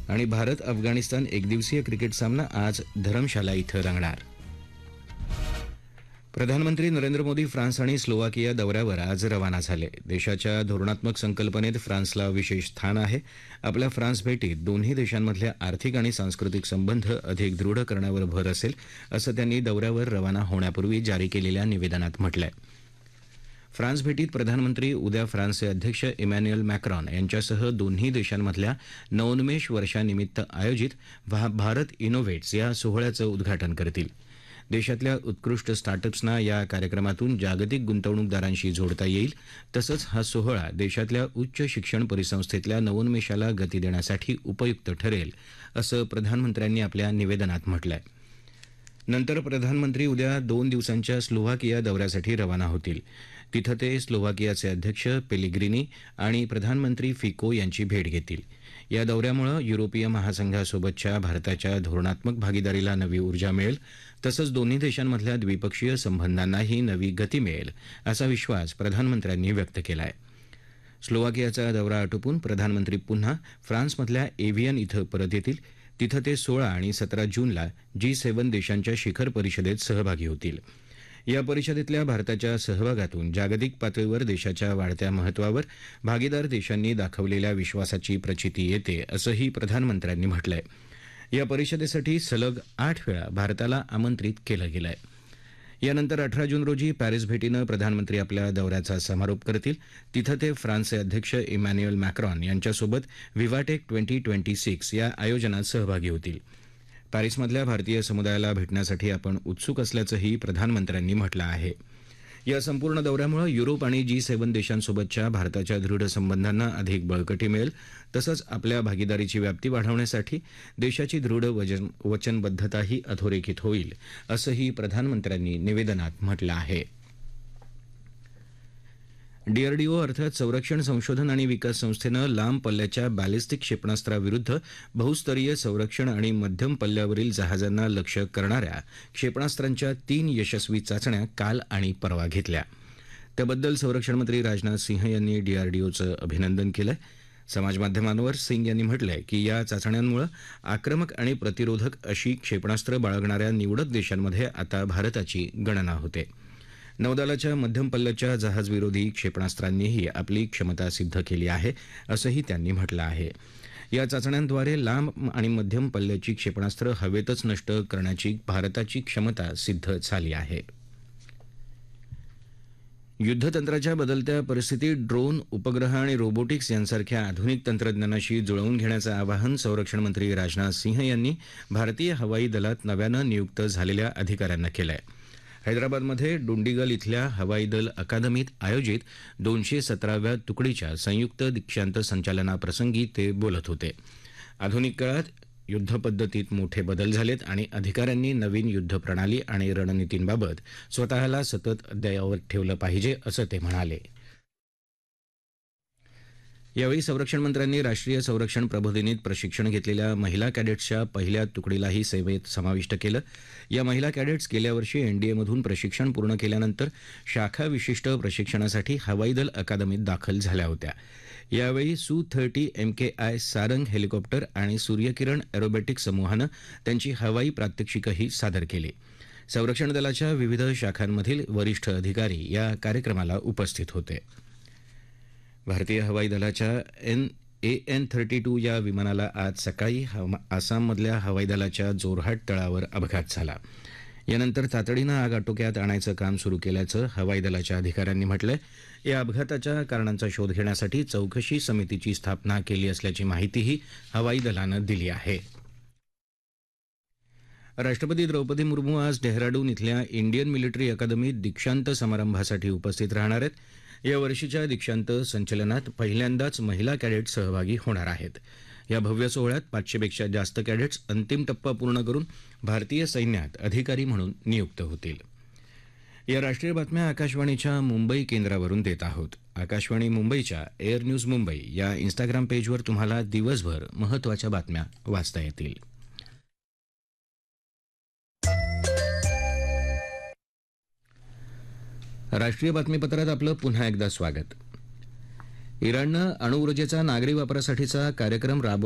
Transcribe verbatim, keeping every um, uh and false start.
आणि भारत अफगाणिस्तान एकदिवसीय क्रिकेट सामना आज धरमशाला इथं रंगणार. प्रधानमंत्री नरेंद्र मोदी फ्रान्स आणि स्लोवाकिया दौऱ्यावर आज रवाना झाले. देशाच्या धोरणात्मक संकल्पनेत फ्रान्सला विशेष स्थान आहे. आपल्या फ्रान्स भेटीत दोन्ही देशांमधले आर्थिक आणि सांस्कृतिक संबंध अधिक दृढ करण्यावर भर असेल, असं त्यांनी दौऱ्यावर रवाना होण्यापूर्वी जारी केलेल्या निवेदनात म्हटलंय. फ्रान्स भेटीत प्रधानमंत्री उद्या फ्रान्सचे अध्यक्ष इमॅन्युएल मॅक्रॉन यांच्यासह दोन्ही देशांमधल्या नवोन्मेष वर्षानिमित्त आयोजित भारत इनोव्हेट्स या सोहळ्याचं उद्घाटन करतील. देशातल्या उत्कृष्ट स्टार्टअप्सना या कार्यक्रमातून जागतिक गुंतवणूकदारांशी जोडता येईल. तसंच हा सोहळा देशातल्या उच्च शिक्षण परिसंस्थेतल्या नवोन्मेषाला गती देण्यासाठी उपयुक्त ठरेल, असं प्रधानमंत्र्यांनी आपल्या निवेदनात म्हटलंय. नंतर प्रधानमंत्री उद्या दोन दिवसांच्या स्लोव्हाकिया दौऱ्यासाठी रवाना होतील. तिथं ते स्लोव्हाकियाचे अध्यक्ष पेलिग्रिनी आणि प्रधानमंत्री फिको यांची भेट घेतील. या दौऱ्यामुळे युरोपीय महासंघासोबतच्या भारताच्या धोरणात्मक भागीदारीला नवी ऊर्जा मिळेल. तसंच दोन्ही देशांमधल्या द्विपक्षीय संबंधांनाही नवी गती मिळेल, असा विश्वास प्रधानमंत्र्यांनी व्यक्त केला आहे. स्लोव्हाकियाचा दौरा आटोपून प्रधानमंत्री पुन्हा फ्रान्समधल्या एव्हियन इथं परत येतील. तिथं ते सोळा आणि सतरा जूनला जी सेव्हन देशांच्या शिखर परिषदेत सहभागी होतील. या परिषदेतल्या भारताच्या सहभागातून जागतिक पातळीवर देशाच्या वाढत्या महत्वावर भागीदार देशांनी दाखवलेल्या विश्वासाची प्रचिती येते, असंही प्रधानमंत्र्यांनी म्हटलंय. या परिषदेसाठी सलग आठ वेळा भारताला आमंत्रित केलं गेलंय. यानंतर अठरा जून रोजी पॅरिस भेटीनं प्रधानमंत्री आपल्या दौऱ्याचा समारोप करतील. तिथं ते फ्रान्सचे अध्यक्ष इमॅन्युएल मॅक्रॉन यांच्यासोबत व्हिव्हाटेक ट्वेंटी ट्वेंटी सिक्स या आयोजनात सहभागी होतील. पॅरिसमधल्या भारतीय समुदायाला भेटण्यासाठी आपण उत्सुक असल्याचंही प्रधानमंत्र्यांनी म्हटलं आहे. या संपूर्ण दौऱ्यामुळे युरोप आणि जी सेव्हन देशांसोबतच्या भारताच्या दृढ संबंधांना अधिक बळकटी मिळेल. तसंच आपल्या भागीदारीची व्याप्ती वाढवण्यासाठी देशाची दृढ वचनबद्धताही अधोरेखित होईल, असंही प्रधानमंत्र्यांनी निवेदनात म्हटलं आहे. डीआरडीओ अर्थात संरक्षण संशोधन आणि विकास संस्थेनं लांब पल्ल्याच्या बॅलिस्टिक क्षेपणास्त्राविरुद्ध बहुस्तरीय संरक्षण आणि मध्यम पल्ल्यावरील जहाजांना लक्ष्य करणाऱ्या क्षेपणास्त्रांच्या तीन यशस्वी चाचण्या काल आणि परवा घेतल्या. त्याबद्दल संरक्षणमंत्री राजनाथ सिंह यांनी डीआरडीओचं अभिनंदन केलंय. समाजमाध्यमांवर सिंग यांनी म्हटलंय की या चाचण्यांमुळे आक्रमक आणि प्रतिरोधक अशी क्षेपणास्त्र बाळगणाऱ्या निवडक देशांमध्ये आता भारताची गणना होते. नौदलाच्या मध्यम पल्ल्याच्या जहाजविरोधी क्षेपणास्त्रांनीही आपली क्षमता सिद्ध केली आहे, असंही त्यांनी म्हटलं आहे. या चाचण्यांद्वारे लांब आणि मध्यम पल्ल्याची क्षेपणास्त्र हवेतच नष्ट करण्याची भारताची क्षमता सिद्ध झाली आहे. युद्धतंत्राच्या बदलत्या परिस्थितीत ड्रोन, उपग्रह आणि रोबोटिक्स यांसारख्या आधुनिक तंत्रज्ञानाशी जुळवून घेण्याचं आवाहन संरक्षण मंत्री राजनाथ सिंह यांनी भारतीय हवाई दलात नव्यानं नियुक्त झालेल्या अधिकाऱ्यांना केलं आहे. हैदराबादमध्ये डुंडिगल इथल्या हवाई दल अकादमीत आयोजित दोनशे सतराव्या तुकडीच्या संयुक्त दीक्षांत संचालनाप्रसंगी ते बोलत होते. आधुनिक काळात युद्धपद्धतीत मोठे बदल झालेत आणि अधिकाऱ्यांनी नवीन युद्धप्रणाली आणि रणनीतींबाबत स्वतःला सतत अद्ययावत ठेवलं पाहिजे, असं ते म्हणाले. यावेळी संरक्षण मंत्र्यांनी राष्ट्रीय संरक्षण प्रबोधिनीत प्रशिक्षण घेतलेल्या महिला कॅडेट्सच्या पहिल्या तुकडीलाही सेवेत समाविष्ट केलं. या महिला कॅडेट्स गेल्या वर्षी एनडीएमधून प्रशिक्षण पूर्ण केल्यानंतर शाखा विशिष्ट प्रशिक्षणासाठी हवाई दल अकादमीत दाखल झाल्या होत्या. यावेळी सू thirty M K I Sarang helicopter आणि सूर्यकिरण एरोबॅटिक्स समूहानं त्यांची हवाई प्रात्यक्षिकही सादर केली. संरक्षण दलाच्या विविध शाखांमधील वरिष्ठ अधिकारी या कार्यक्रमाला उपस्थित होते. भारतीय हवाई दलाच्या N A N thirty two या विमानाला आज सकाळी आसाममधल्या हवाई दलाच्या जोरहाट तळावर अपघात झाला. यानंतर तातडीनं आग आटोक्यात आणायचं काम सुरू केल्याचं हवाई दलाच्या अधिकाऱ्यांनी म्हटलंय. या अपघाताच्या कारणांचा शोध घेण्यासाठी चौकशी समितीची स्थापना केली असल्याची माहितीही हवाई दलानं दिली आहे. राष्ट्रपती द्रौपदी मुर्मू आज डेहराडून इथल्या इंडियन मिलिटरी अकादमीत दीक्षांत समारंभासाठी उपस्थित राहणार आहेत. या वर्षीच्या दीक्षांत संचलनात पहिल्यांदाच महिला कॅडेट्स सहभागी होणार आहेत. या भव्य सोहळ्यात पाचशेपेक्षा जास्त कॅडेट्स अंतिम टप्पा पूर्ण करून भारतीय सैन्यात अधिकारी म्हणून नियुक्त होतील. या राष्ट्रीय बातम्या आकाशवाणीच्या मुंबई केंद्रावरून देत आहोत. आकाशवाणी मुंबईच्या एअर न्यूज मुंबई या इन्स्टाग्राम पेजवर तुम्हाला दिवसभर महत्त्वाच्या बातम्या वाचता येतील. राष्ट्रीय बातमीपत्रात आपलं पुन्हा एकदा स्वागत. इराणनं अणुऊर्जेचा नागरी वापरासाठीचा कार्यक्रम राबव